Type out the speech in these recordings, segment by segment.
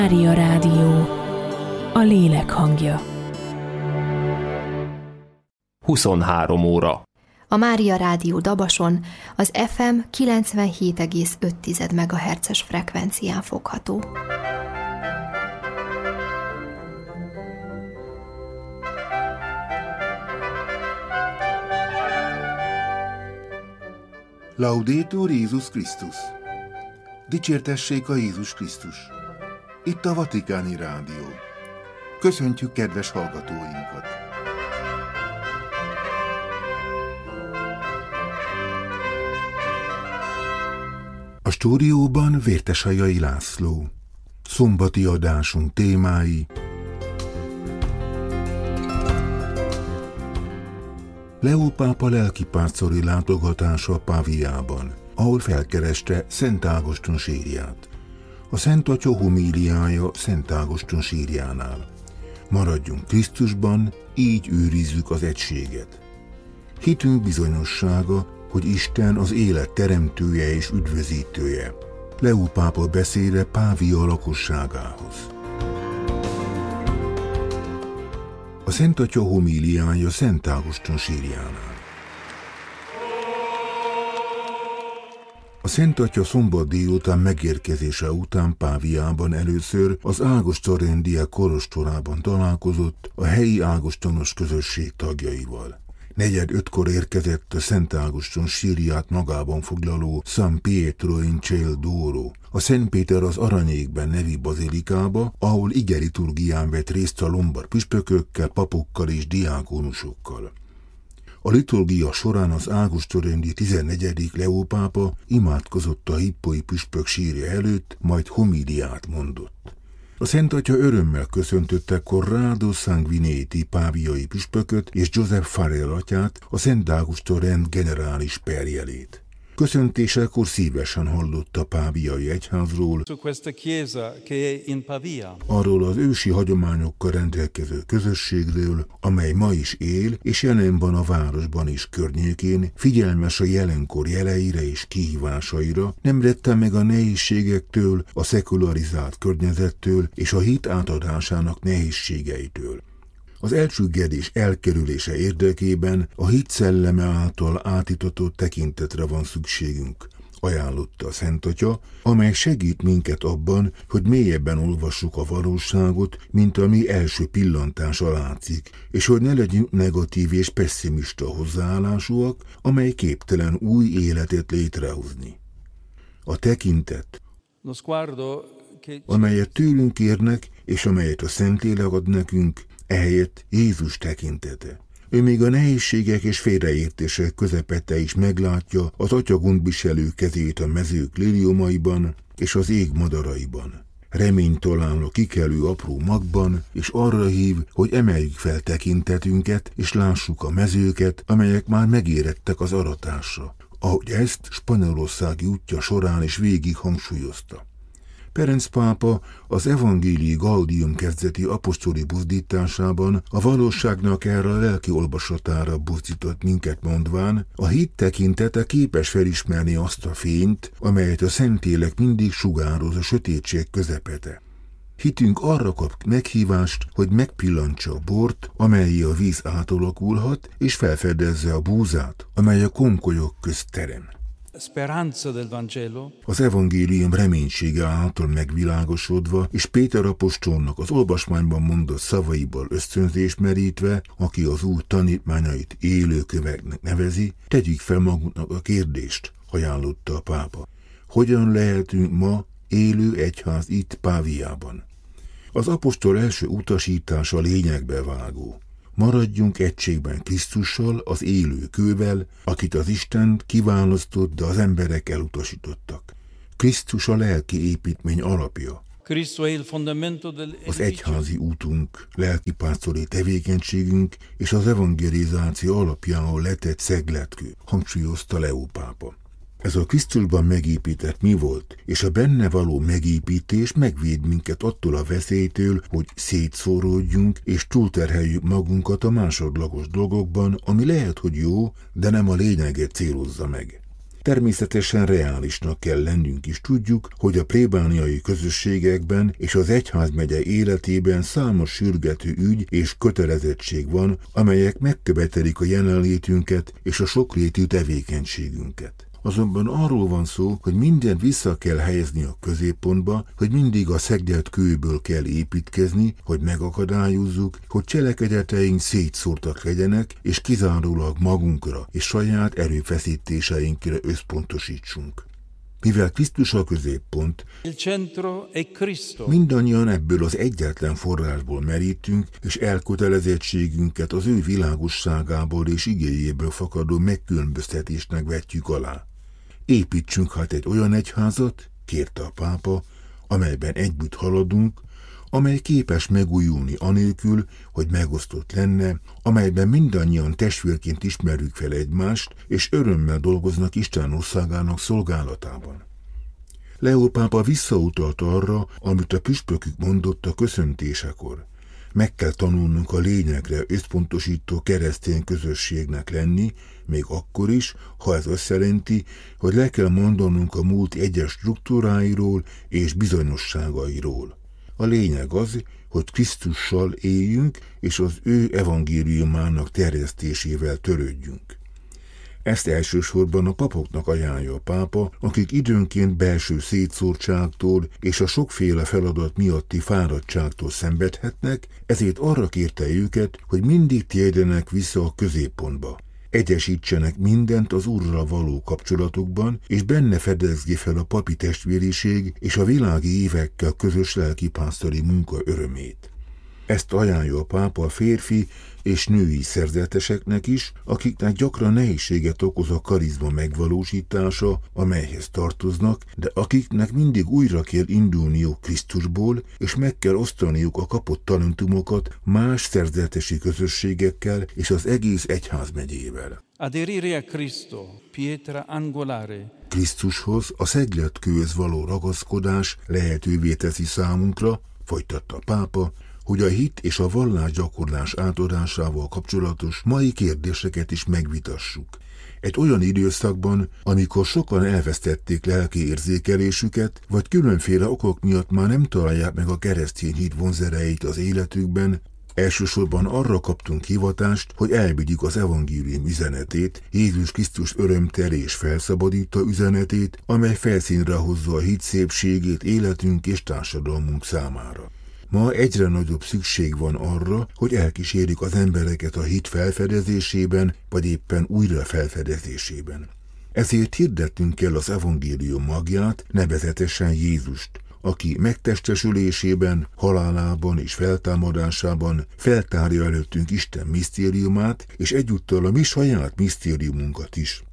Mária Rádió, a lélek hangja. 23 óra. A Mária Rádió Dabason az FM 97,5 MHz-es frekvencián fogható. Laudetur Jézus Krisztus! Dicsértessék a Jézus Krisztus! Itt a Vatikáni Rádió. Köszöntjük kedves hallgatóinkat! A stúdióban Vértesajai László. Szombati adásunk témái: Leó pápa lelkipásztori látogatása Páviában, ahol felkereste Szent Ágoston sírját. A Szent Atya homíliája Szent Ágoston sírjánál. Maradjunk Krisztusban, így őrizzük az egységet. Hitünk bizonyossága, hogy Isten az élet teremtője és üdvözítője. Leó pápa beszéde Pávia lakosságához. A Szent Atya homíliája Szent Ágoston sírjánál. A Szent Atya szombat délután megérkezése után Páviában először az ágostonrendiek kolostorában találkozott a helyi ágostonos közösség tagjaival. 4:45-kor érkezett a Szent Ágoston sírját magában foglaló San Pietro in Ciel d'Oro, a Szent Péter az Aranyékben nevű bazilikába, ahol igeliturgián vett részt a lombard püspökökkel, papokkal és diákonusokkal. A liturgia során az ágostonrendi 14. Leó pápa imádkozott a hippói püspök sírja előtt, majd homíliát mondott. A Szent Atya örömmel köszöntötte Corrado Sanguinetti páviai püspököt és Joseph Farrell atyát, a Szent Ágoston rend generális perjelét. Köszöntésekor szívesen hallott a páviai egyházról, arról az ősi hagyományokkal rendelkező közösségről, amely ma is él, és jelen van a városban is környékén, figyelmes a jelenkor jeleire és kihívásaira, nem rette meg a nehézségektől, a szekularizált környezettől és a hit átadásának nehézségeitől. Az elcsüggedés elkerülése érdekében a hit szelleme által átítatott tekintetre van szükségünk, ajánlotta a Szent Atya, amely segít minket abban, hogy mélyebben olvassuk a valóságot, mint ami első pillantásra látszik, és hogy ne legyünk negatív és pesszimista hozzáállásúak, amely képtelen új életet létrehozni. A tekintet, amelyet tőlünk kérnek, és amelyet a Szentlélek ad nekünk, ehelyett Jézus tekintete. Ő még a nehézségek és félreértések közepette is meglátja az Atya gondviselő kezét a mezők liliomaiban és az ég madaraiban. Reményt talál a kikelő apró magban, és arra hív, hogy emeljük fel tekintetünket, és lássuk a mezőket, amelyek már megérettek az aratásra, ahogy ezt spanyolországi útja során is végig hangsúlyozta. Ferenc pápa az Evangelii Gaudium kezdeti apostoli buzdításában a valóságnak erre a lelki olvasatára buzdított minket mondván, a hit tekintete képes felismerni azt a fényt, amelyet a Szentlélek mindig sugároz a sötétség közepete. Hitünk arra kap meghívást, hogy megpillantsa a bort, amellyé a víz átalakulhat, és felfedezze a búzát, amely a konkolyok közt terem. Az evangélium reménysége által megvilágosodva, és Péter apostolnak az olvasmányban mondott szavaiból ösztönzést merítve, aki az Úr tanítmányait élőköveknek nevezi, tegyük fel magunknak a kérdést, ajánlotta a pápa. Hogyan lehetünk ma élő egyház itt Páviában? Az apostol első utasítása lényegbe vágó. Maradjunk egységben Krisztussal, az élő kővel, akit az Isten kiválasztott, de az emberek elutasítottak. Krisztus a lelki építmény alapja. Az egyházi útunk, lelkipásztori tevékenységünk és az evangelizáció alapjául letett szegletkő, hangsúlyozta Leó pápa. Ez a Krisztusban megépített mi volt, és a benne való megépítés megvéd minket attól a veszélytől, hogy szétszóródjunk és túlterheljük magunkat a másodlagos dolgokban, ami lehet, hogy jó, de nem a lényeget célozza meg. Természetesen reálisnak kell lennünk is, tudjuk, hogy a plébániai közösségekben és az egyházmegye életében számos sürgető ügy és kötelezettség van, amelyek megkövetelik a jelenlétünket és a sokrétű tevékenységünket. Azonban arról van szó, hogy mindent vissza kell helyezni a középpontba, hogy mindig a szegdelt kőből kell építkezni, hogy megakadályozzuk, hogy cselekedeteink szétszórtak legyenek, és kizárólag magunkra és saját erőfeszítéseinkre összpontosítsunk. Mivel Krisztus a középpont, mindannyian ebből az egyetlen forrásból merítünk, és elkötelezettségünket az ő világosságából és igéjéből fakadó megkülönböztetésnek vetjük alá. Építsünk hát egy olyan egyházat, kérte a pápa, amelyben együtt haladunk, amely képes megújulni anélkül, hogy megosztott lenne, amelyben mindannyian testvérként ismerjük fel egymást, és örömmel dolgoznak Isten országának szolgálatában. Leó pápa visszautalt arra, amit a püspökük mondott a köszöntésekor. Meg kell tanulnunk a lényegre összpontosító keresztény közösségnek lenni, még akkor is, ha ez azt jelenti, hogy le kell mondanunk a múlt egyes struktúráiról és bizonyosságairól. A lényeg az, hogy Krisztussal éljünk, és az ő evangéliumának terjesztésével törődjünk. Ezt elsősorban a papoknak ajánlja a pápa, akik időnként belső szétszórtságtól és a sokféle feladat miatti fáradtságtól szenvedhetnek, ezért arra kérte őket, hogy mindig térjenek vissza a középpontba. Egyesítsenek mindent az Úrral való kapcsolatukban, és benne fedezgé fel a papi testvériség és a világi évekkel közös lelkipásztori munka örömét. Ezt ajánlja a pápa a férfi és női szerzeteseknek is, akiknek gyakran nehézséget okoz a karizma megvalósítása, amelyhez tartoznak, de akiknek mindig újra kell indulniuk Krisztusból, és meg kell osztaniuk a kapott talentumokat más szerzetesi közösségekkel és az egész egyházmegyével. Aderire a Cristo, pietra angolare. Krisztushoz, a szeglet kőhöz való ragaszkodás lehetővé teszi számunkra, folytatta a pápa, hogy a hit és a vallásgyakorlás átadásával kapcsolatos mai kérdéseket is megvitassuk. Egy olyan időszakban, amikor sokan elvesztették lelki érzékelésüket, vagy különféle okok miatt már nem találják meg a keresztény hit vonzereit az életükben, elsősorban arra kaptunk hivatást, hogy elvigyük az evangélium üzenetét, Jézus Krisztus örömteli és felszabadító üzenetét, amely felszínre hozza a hit szépségét életünk és társadalmunk számára. Ma egyre nagyobb szükség van arra, hogy elkísérjük az embereket a hit felfedezésében, vagy éppen újra felfedezésében. Ezért hirdettünk kell az evangélium magját, nevezetesen Jézust, aki megtestesülésében, halálában és feltámadásában feltárja előttünk Isten misztériumát, és egyúttal a mi saját misztériumunkat is.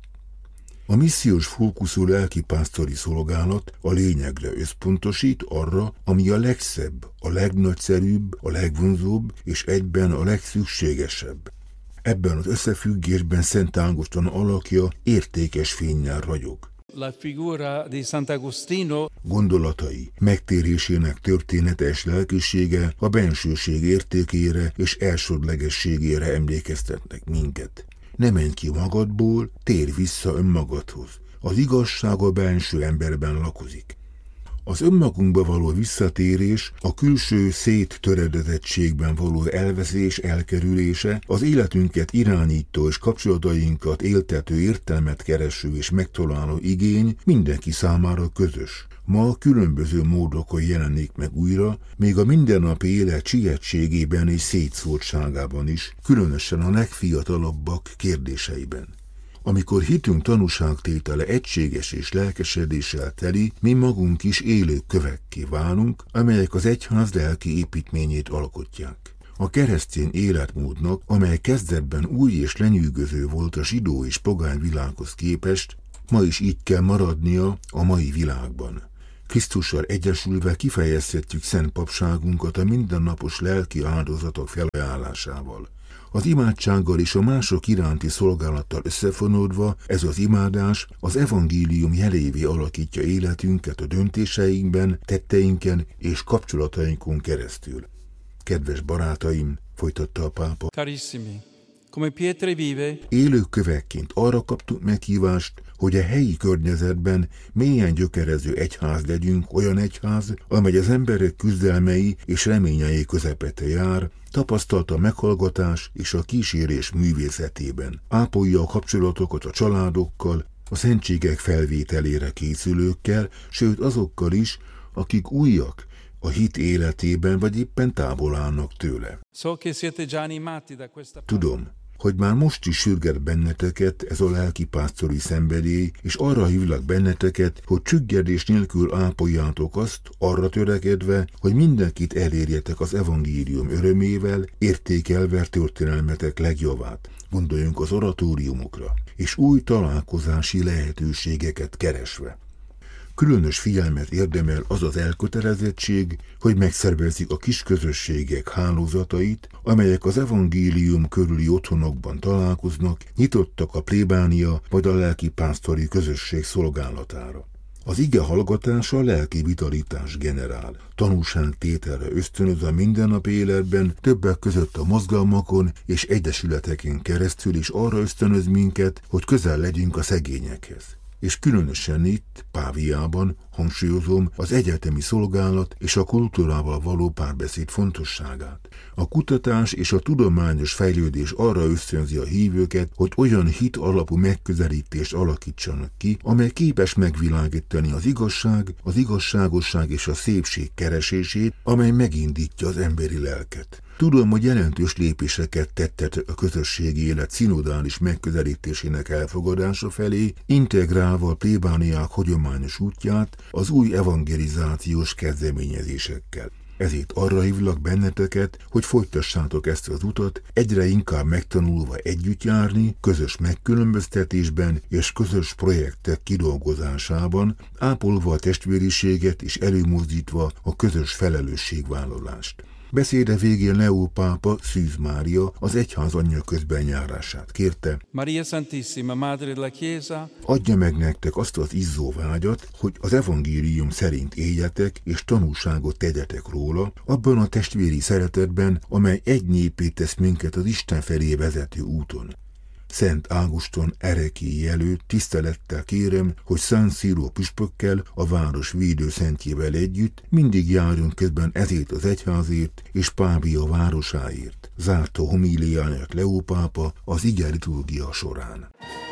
A missziós fókuszú lelkipásztori szolgálat a lényegre összpontosít, arra, ami a legszebb, a legnagyszerűbb, a legvonzóbb és egyben a legszükségesebb. Ebben az összefüggésben Szent Ágoston alakja értékes fénnyel ragyog. La figura di Sant'Agostino Gondolatai, megtérésének történetes lelkisége a bensőség értékére és elsődlegességére emlékeztetnek minket. Ne menj ki magadból, térj vissza önmagadhoz. Az igazság a benső emberben lakozik. Az önmagunkba való visszatérés, a külső széttöredezettségben való elveszés elkerülése, az életünket irányító és kapcsolatainkat éltető, értelmet kereső és megtaláló igény mindenki számára közös. Ma különböző módokon jelenik meg újra, még a mindennapi élet sietségében és szétszórtságában is, különösen a legfiatalabbak kérdéseiben. Amikor hitünk tanúságtétele egységes és lelkesedéssel teli, mi magunk is élő kövekké válunk, amelyek az egyház lelki építményét alkotják. A keresztény életmódnak, amely kezdetben új és lenyűgöző volt a zsidó és pogány világhoz képest, ma is így kell maradnia a mai világban. Krisztussal egyesülve kifejezhetjük szent papságunkat a mindennapos lelki áldozatok felajánlásával. Az imádsággal és a mások iránti szolgálattal összefonódva ez az imádás az evangélium jelévé alakítja életünket a döntéseinkben, tetteinken és kapcsolatainkon keresztül. Kedves barátaim, folytatta a pápa, carissimi, come pietre vive, élő kövekként arra kaptuk meghívást, hogy a helyi környezetben mélyen gyökerező egyház legyünk, olyan egyház, amely az emberek küzdelmei és reményei közepette jár, tapasztalta a meghallgatás és a kísérés művészetében. Ápolja a kapcsolatokat a családokkal, a szentségek felvételére készülőkkel, sőt azokkal is, akik újak a hit életében, vagy éppen távol állnak tőle. Tudom, hogy már most is sürget benneteket ez a lelkipásztori szenvedély, és arra hívlak benneteket, hogy csüggedés nélkül ápoljátok azt, arra törekedve, hogy mindenkit elérjetek az evangélium örömével, értékelve történelmetek legjavát. Gondoljunk az oratóriumokra, és új találkozási lehetőségeket keresve. Különös figyelmet érdemel az az elkötelezettség, hogy megszervezik a kisközösségek hálózatait, amelyek az evangélium körüli otthonokban találkoznak, nyitottak a plébánia vagy a lelkipásztori közösség szolgálatára. Az ige hallgatása lelki vitalitás generál, tanúságtételre ösztönöz a mindennapi életben, többek között a mozgalmakon és egyesületeken keresztül is arra ösztönöz minket, hogy közel legyünk a szegényekhez. És különösen itt, Páviában, hangsúlyozom, az egyetemi szolgálat és a kultúrával való párbeszéd fontosságát. A kutatás és a tudományos fejlődés arra ösztönzi a hívőket, hogy olyan hit alapú megközelítést alakítsanak ki, amely képes megvilágítani az igazság, az igazságosság és a szépség keresését, amely megindítja az emberi lelket. Tudom, hogy jelentős lépéseket tettetek a közösségi élet szinodális megközelítésének elfogadása felé, integrálva a plébániák hagyományos útját az új evangelizációs kezdeményezésekkel. Ezért arra hívlak benneteket, hogy folytassátok ezt az utat, egyre inkább megtanulva együtt járni, közös megkülönböztetésben és közös projektek kidolgozásában, ápolva a testvériséget és előmozdítva a közös felelősségvállalást. Beszéde végén Leó pápa Szűz Mária az egyház anyja közbenjárását kérte. Maria Santissima, Madre della Chiesa, adja meg nektek azt az izzó vágyat, hogy az evangélium szerint éljetek és tanúságot tegyetek róla, abban a testvéri szeretetben, amely egy népé tesz minket az Isten felé vezető úton. Szent Ágoston erekélyi előtt tisztelettel kérem, hogy San Siro püspökkel, a város védőszentjével együtt mindig járjunk közben ezért az egyházért és Pávia városáért, zárta homíliáját Leó pápa az ige liturgia során.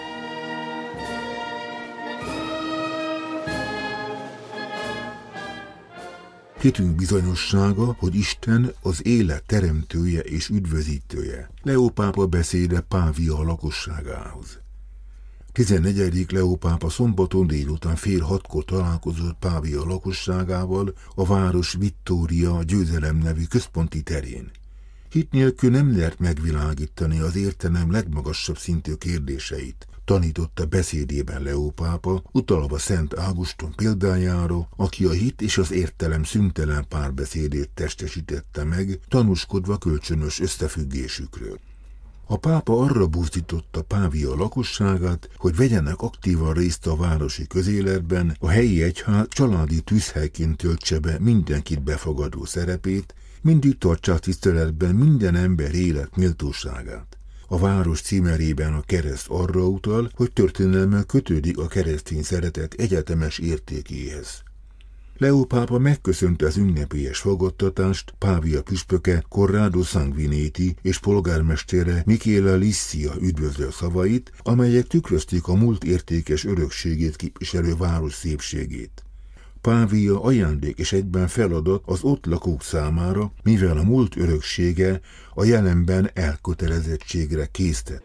Hitünk bizonyossága, hogy Isten az élet teremtője és üdvözítője. Leó pápa beszéde Pávia lakosságához. 14. Leó pápa szombaton délután fél 6-kor találkozott Pávia lakosságával a város Vittória győzelem nevű központi terén. Hit nélkül nem lehet megvilágítani az értelem legmagasabb szintű kérdéseit, tanította beszédében Leó pápa, utalva Szent Ágoston példájára, aki a hit és az értelem szüntelen párbeszédét testesítette meg, tanúskodva kölcsönös összefüggésükről. A pápa arra buzdította Pávia lakosságát, hogy vegyenek aktívan részt a városi közéletben, a helyi egyház családi tűzhelyként töltse be mindenkit befogadó szerepét, mindig tartsák tiszteletben minden ember élet méltóságát. A város címerében a kereszt arra utal, hogy történelemmel kötődik a keresztény szeretet egyetemes értékéhez. Leó pápa megköszönte az ünnepélyes fogadtatást Pávia püspöke Corrado Sanguinetti és polgármestere Michela Lissia üdvözlő szavait, amelyek tükrözték a múlt értékes örökségét képviselő város szépségét. Pávia ajándék és egyben feladat az ott lakók számára, mivel a múlt öröksége a jelenben elkötelezettségre késztet.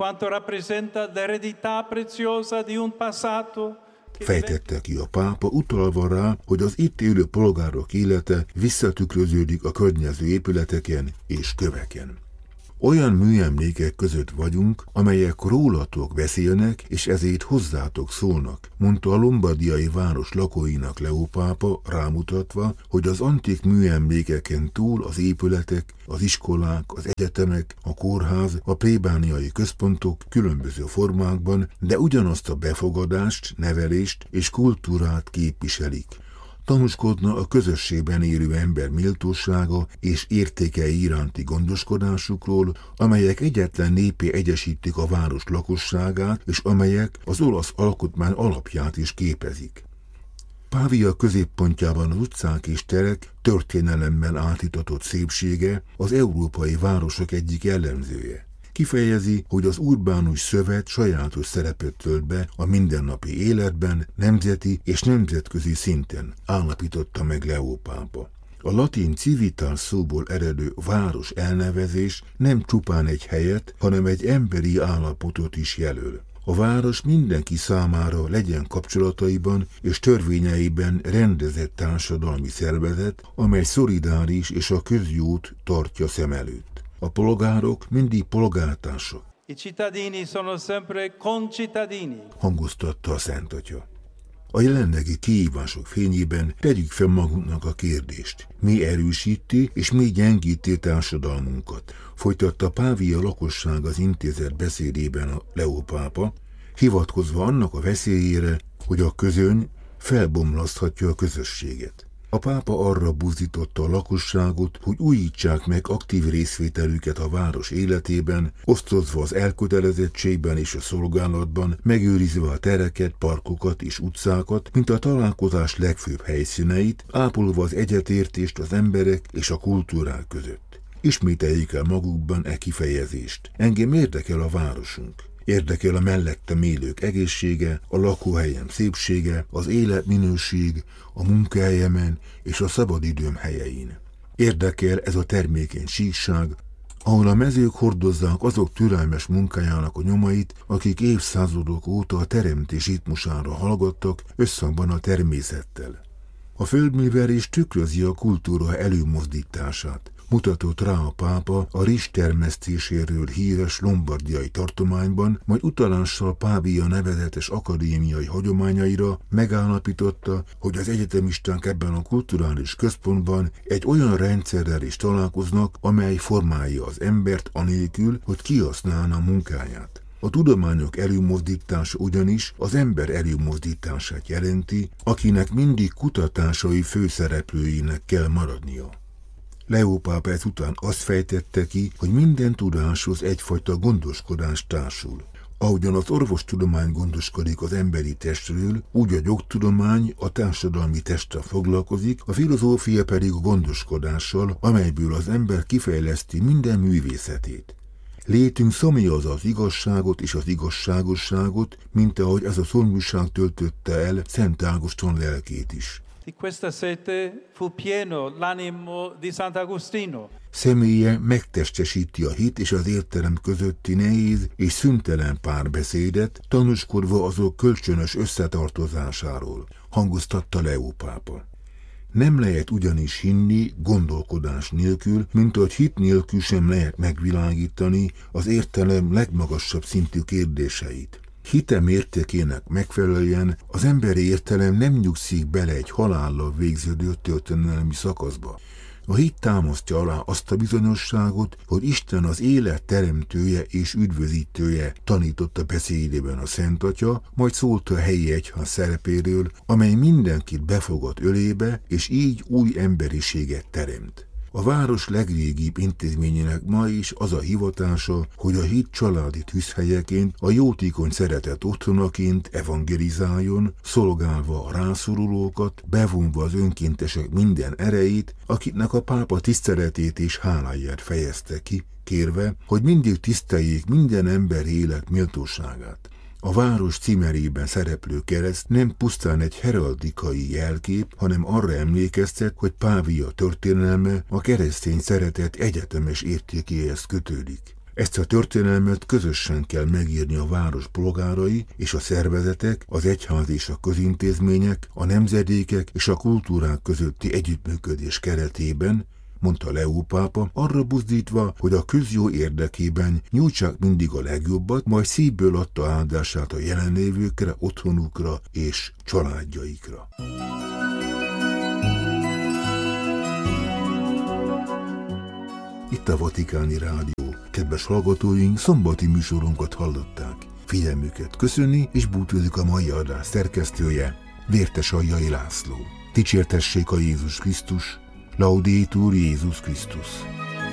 Fejtette ki a pápa, utalva rá, hogy az itt élő polgárok élete visszatükröződik a környező épületeken és köveken. Olyan műemlékek között vagyunk, amelyek rólatok beszélnek, és ezért hozzátok szólnak, mondta a lombardiai város lakóinak Leó pápa, rámutatva, hogy az antik műemlékeken túl az épületek, az iskolák, az egyetemek, a kórház, a plébániai központok különböző formákban, de ugyanazt a befogadást, nevelést és kultúrát képviselik. tanúskodna a közösségben élő ember méltósága és értékei iránti gondoskodásukról, amelyek egyetlen népé egyesítik a város lakosságát, és amelyek az olasz alkotmány alapját is képezik. Pavia középpontjában az utcák és terek történelemmel átítatott szépsége az európai városok egyik jellemzője. Kifejezi, hogy az urbánus szövet sajátos szerepet tölt be a mindennapi életben, nemzeti és nemzetközi szinten, állapította meg Leó pápa. A latin civitas szóból eredő város elnevezés nem csupán egy helyet, hanem egy emberi állapotot is jelöl. A város mindenki számára legyen kapcsolataiban és törvényeiben rendezett társadalmi szervezet, amely szolidáris és a közjót tartja szem előtt. A polgárok mindig polgártársak. I cittadini sono sempre concittadini. Hangoztatta a Szent Atya. A jelenlegi kihívások fényében tegyük fel magunknak a kérdést. Mi erősíti és mi gyengíti társadalmunkat? Folytatta Pavia lakosság az intézet beszédében a Leó pápa, hivatkozva annak a veszélyére, hogy a közöny felbomlaszthatja a közösséget. A pápa arra buzdította a lakosságot, hogy újítsák meg aktív részvételüket a város életében, osztozva az elkötelezettségben és a szolgálatban, megőrizve a tereket, parkokat és utcákat, mint a találkozás legfőbb helyszíneit, ápolva az egyetértést az emberek és a kultúrák között. Ismételjék el magukban e kifejezést. Engem érdekel a városunk. Érdekel a mellettem élők egészsége, a lakóhelyem szépsége, az életminőség, a munkahelyemen és a szabadidőm helyein. Érdekel ez a termékeny síkság, ahol a mezők hordozzák azok türelmes munkájának a nyomait, akik évszázadok óta a teremtés ritmusára hallgattak összhangban a természettel. A földművelés tükrözi a kultúra előmozdítását. Mutatott rá a pápa a rizs termesztéséről híres lombardiai tartományban, majd utalással Pavia nevezetes akadémiai hagyományaira megállapította, hogy az egyetemisták ebben a kulturális központban egy olyan rendszerrel is találkoznak, amely formálja az embert anélkül, hogy kihasználna munkáját. A tudományok előmozdítása ugyanis az ember előmozdítását jelenti, akinek mindig kutatásai főszereplőinek kell maradnia. Leó pápa ezután azt fejtette ki, hogy minden tudáshoz egyfajta gondoskodás társul. Ahogyan az orvostudomány gondoskodik az emberi testről, úgy a jogtudomány a társadalmi testtel foglalkozik, a filozófia pedig a gondoskodással, amelyből az ember kifejleszti minden művészetét. Létünk szomjazza az igazságot és az igazságosságot, mint ahogy ez a szomjúság töltötte el Szent Ágoston lelkét is. Di questa sete fu pieno l'animo di Sant'Agostino. Személye megtestesíti a hit és az értelem közötti nehéz és szüntelen párbeszédet, tanúskodva azok kölcsönös összetartozásáról, hangoztatta Leó pápa. Nem lehet ugyanis hinni gondolkodás nélkül, mint ahogy hit nélkül sem lehet megvilágítani az értelem legmagasabb szintű kérdéseit. Hite mértékének megfelelően az emberi értelem nem nyugszik bele egy halállal végződő történelmi szakaszba. A hit támasztja alá azt a bizonyosságot, hogy Isten az élet teremtője és üdvözítője, tanította beszédében a Szent Atya, majd szólt a helyi egyház szerepéről, amely mindenkit befogad ölébe, és így új emberiséget teremt. A város legrégibb intézményének ma is az a hivatása, hogy a hit családi tűzhelyeként, a jótékony szeretet otthonaként evangelizáljon, szolgálva a rászorulókat, bevonva az önkéntesek minden erejét, akiknek a pápa tiszteletét és háláját fejezte ki, kérve, hogy mindig tiszteljék minden ember élet méltóságát. A város címerében szereplő kereszt nem pusztán egy heraldikai jelkép, hanem arra emlékeztet, hogy Pavia történelme a keresztény szeretet egyetemes értékéhez kötődik. Ezt a történelmet közösen kell megírni a város polgárai és a szervezetek, az egyház és a közintézmények, a nemzedékek és a kultúrák közötti együttműködés keretében, mondta Leó pápa, arra buzdítva, hogy a közjó érdekében nyújtsák mindig a legjobbat, majd szívből adta áldását a jelenlévőkre, otthonukra és családjaikra. Itt a Vatikáni Rádió. Kedves hallgatóink, szombati műsorunkat hallották. Figyelmüket köszöni és búcsúzik a mai adás szerkesztője, Vértes Aljai László. Dicsértessék a Jézus Krisztus, Laudetur Jézus Krisztus.